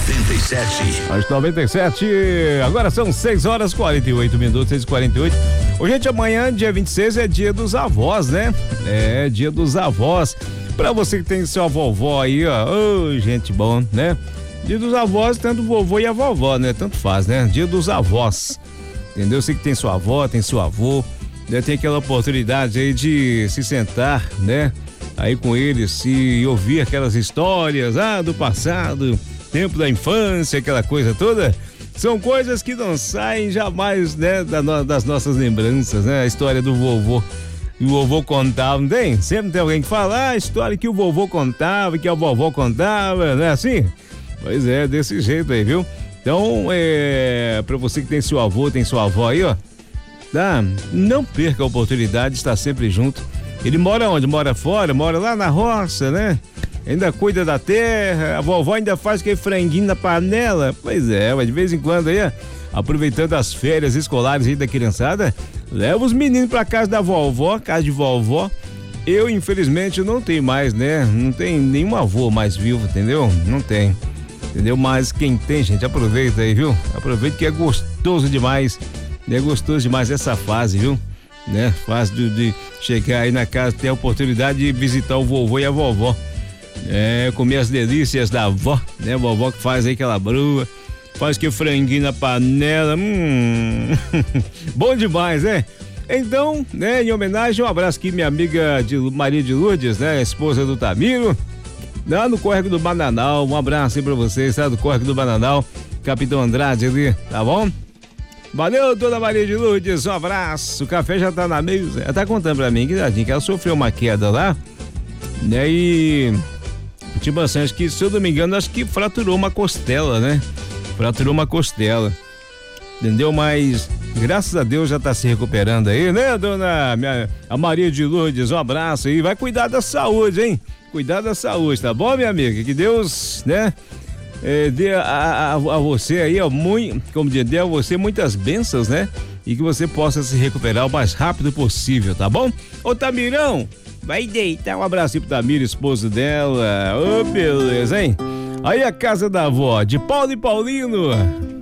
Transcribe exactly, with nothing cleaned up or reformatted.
noventa e sete. Às noventa e sete, agora são seis horas e quarenta e oito minutos, seis e quarenta e oito. Ô, gente, amanhã, dia vinte e seis, é dia dos avós, né? É, dia dos avós. Pra você que tem sua vovó aí, ó, ô, gente bom, né? Dia dos avós, tanto o vovô e a vovó, né? Tanto faz, né? Dia dos avós, entendeu? Você que tem sua avó, tem seu avô, né? Tem aquela oportunidade aí de se sentar, né? Aí com eles e ouvir aquelas histórias, ah, do passado, tempo da infância, aquela coisa toda. São coisas que não saem jamais, né, da no, das nossas lembranças, né? A história do vovô. E o vovô contava, não tem? Sempre tem alguém que fala, ah, a história que o vovô contava, que a vovó contava, não é assim? Pois é, desse jeito aí, viu? Então, é, pra você que tem seu avô, tem sua avó aí, ó, tá? Não perca a oportunidade de estar sempre junto. Ele mora onde? Mora fora, mora lá na roça, né? Ainda cuida da terra, a vovó ainda faz aquele franguinho na panela. Pois é, mas de vez em quando aí, aproveitando as férias escolares aí da criançada, leva os meninos pra casa da vovó, casa de vovó. Eu, infelizmente, não tenho mais, né? Não tem nenhum avô mais vivo, entendeu? Não tem, entendeu? Mas quem tem, gente, aproveita aí, viu? Aproveita que é gostoso demais, é gostoso demais essa fase, viu? Né? Fase de, de chegar aí na casa, ter a oportunidade de visitar o vovô e a vovó. É, comer as delícias da avó, né? A vovó que faz aí aquela brua, faz que franguinho na panela, hum, bom demais, né? Então, né, em homenagem, um abraço aqui, minha amiga de Maria de Lourdes, né? Esposa do Tamiro, lá no Córrego do Bananal, um abraço aí pra vocês, tá? Do Córrego do Bananal, Capitão Andrade ali, tá bom? Valeu, dona Maria de Lourdes, um abraço, o café já tá na mesa. Ela tá contando pra mim que, que ela sofreu uma queda lá, né? E, tipo assim, acho que, se eu não me engano, acho que fraturou uma costela, né? Fraturou uma costela, entendeu? Mas, graças a Deus, já tá se recuperando aí, né, dona minha, a Maria de Lourdes, um abraço aí, vai cuidar da saúde, hein? Cuidar da saúde, tá bom, minha amiga? Que Deus, né? É, dê a, a, a você aí, ó, muito, como diz, dê a você muitas bênçãos, né? E que você possa se recuperar o mais rápido possível, tá bom? Ô, Tamirão, vai deitar, um abracinho pro Tamiro, esposo dela. Ô, beleza, hein? Aí a casa da avó, de Paulo e Paulino.